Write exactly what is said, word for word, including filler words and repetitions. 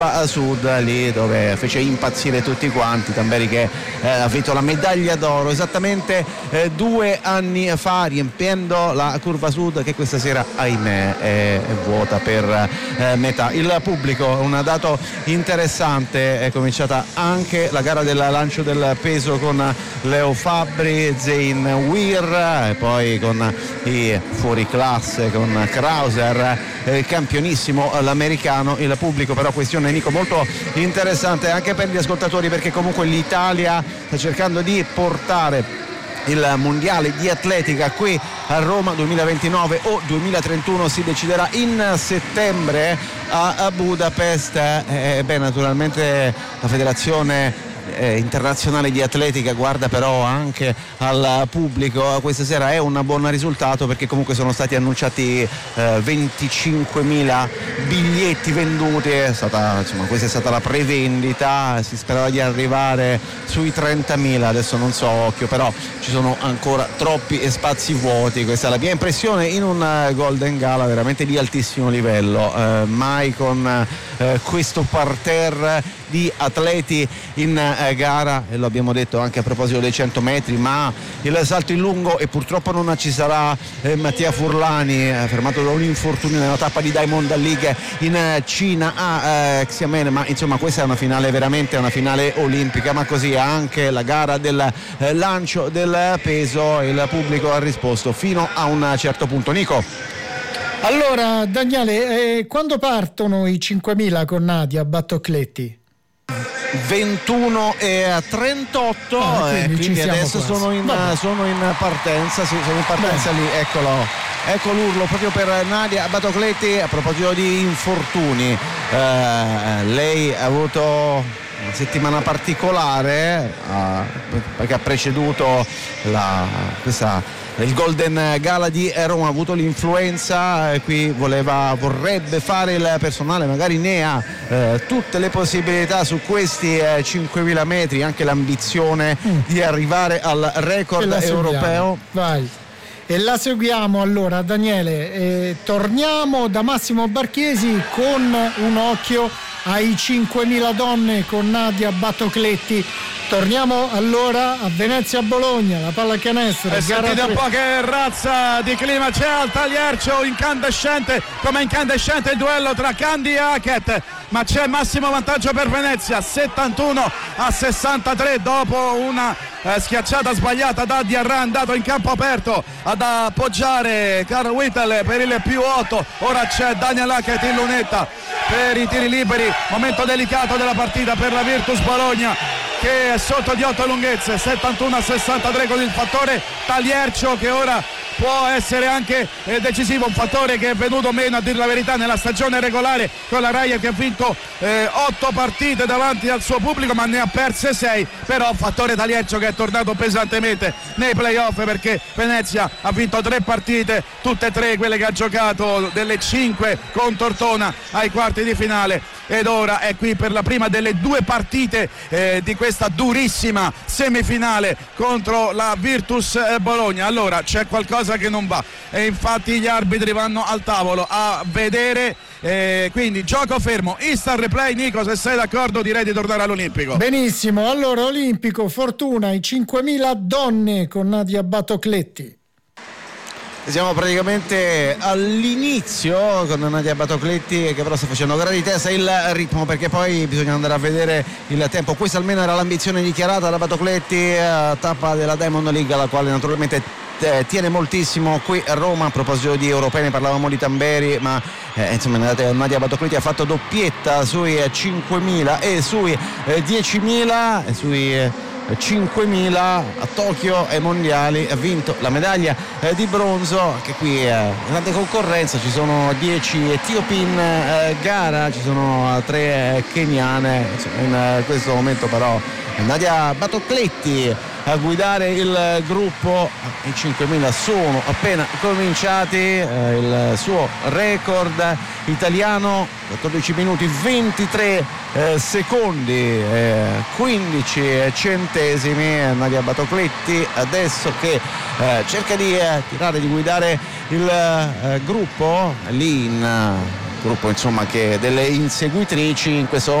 a Sud, lì dove fece impazzire tutti quanti. Tamberi che eh, ha vinto la medaglia d'oro esattamente eh, due anni fa, riempiendo la curva Sud che questa sera ahimè è, è vuota per eh, metà. Il pubblico, un dato interessante, è cominciata anche la gara del lancio del peso con Leo Fabbri, Zain Weir e poi con i fuori classe con Krauser, eh, campionissimo l'americano. Il pubblico però, questione Nico molto interessante anche per gli ascoltatori, perché comunque l'Italia sta cercando di portare il mondiale di atletica qui a Roma duemilaventinove o duemilatrentuno, si deciderà in settembre a Budapest. E beh, naturalmente la federazione Eh, internazionale di atletica guarda però anche al pubblico. Questa sera è un buon risultato, perché comunque sono stati annunciati eh, venticinquemila biglietti venduti. È stata, insomma, questa è stata la prevendita, si sperava di arrivare sui trentamila, adesso non so occhio, però ci sono ancora troppi spazi vuoti. Questa è la mia impressione in un Golden Gala veramente di altissimo livello, eh, mai con eh, questo parterre di atleti in eh, gara, e lo abbiamo detto anche a proposito dei cento metri, ma il salto in lungo, e purtroppo non ci sarà eh, Mattia Furlani, eh, fermato da un infortunio nella tappa di Diamond League in eh, Cina a eh, Xiamen, ma insomma questa è una finale, veramente una finale olimpica. Ma così anche la gara del eh, lancio del peso, il pubblico ha risposto fino a un certo punto. Nico. Allora Daniele, eh, quando partono i cinquemila con Nadia Battocletti? ventuno e trentotto, ah, e quindi, quindi adesso sono in, sono in partenza, sì, sono in partenza. Beh. Lì, eccolo, ecco l'urlo proprio per Nadia Battocletti. A proposito di infortuni, eh, lei ha avuto una settimana particolare, eh, perché ha preceduto la, questa il Golden Gala di Roma, ha avuto l'influenza, e qui voleva, vorrebbe fare il personale, magari ne ha eh, tutte le possibilità su questi eh, cinquemila metri, anche l'ambizione mm. di arrivare al record europeo. Vai. E la seguiamo allora, Daniele. Eh, torniamo da Massimo Barchesi con un occhio ai cinquemila donne con Nadia Battocletti. Torniamo allora a Venezia-Bologna, la pallacanestro. E sentite un po' che razza di clima c'è al Tagliercio, incandescente, come incandescente il duello tra Candy e Hackett, ma c'è massimo vantaggio per Venezia, settantuno a sessantatré dopo una eh, schiacciata sbagliata da Diarra, andato in campo aperto ad appoggiare Carl Whittle per il più otto. Ora c'è Daniel Hackett in lunetta per i tiri liberi, momento delicato della partita per la Virtus Bologna, che è sotto di otto lunghezze, settantuno a sessantatré, con il fattore Tagliercio che ora può essere anche eh, decisivo, un fattore che è venuto meno, a dir la verità, nella stagione regolare con la Raia, che ha vinto eh, otto partite davanti al suo pubblico ma ne ha perse sei. Però fattore Tagliercio che è tornato pesantemente nei playoff, perché Venezia ha vinto tre partite, tutte e tre quelle che ha giocato, delle cinque con Tortona ai quarti di finale, ed ora è qui per la prima delle due partite eh, di questa durissima semifinale contro la Virtus Bologna. Allora c'è qualcosa che non va, e infatti gli arbitri vanno al tavolo a vedere, eh, quindi gioco fermo, instant replay. Nico, se sei d'accordo direi di tornare all'Olimpico. Benissimo, allora Olimpico, Fortuna, i cinquemila donne con Nadia Battocletti. Siamo praticamente all'inizio con Nadia Battocletti, che però sta facendo gara di testa il ritmo, perché poi bisogna andare a vedere il tempo. Questa almeno era l'ambizione dichiarata da Battocletti, tappa della Diamond League, alla quale naturalmente eh, tiene moltissimo qui a Roma. A proposito di europei, ne parlavamo di Tamberi, ma eh, insomma Nadia Battocletti ha fatto doppietta sui cinquemila e sui eh, diecimila e sui eh, cinquemila a Tokyo ai mondiali, ha vinto la medaglia eh, di bronzo. Anche qui eh, grande concorrenza, ci sono dieci etiopi in eh, gara, ci sono tre eh, keniane. Insomma, in eh, questo momento però Nadia Battocletti a guidare il gruppo. I cinquemila sono appena cominciati, eh, il suo record italiano quattordici minuti ventitré eh, secondi eh, quindici centesimi. Nadia Battocletti adesso che eh, cerca di eh, tirare, di guidare il eh, gruppo lì in gruppo insomma che delle inseguitrici in questo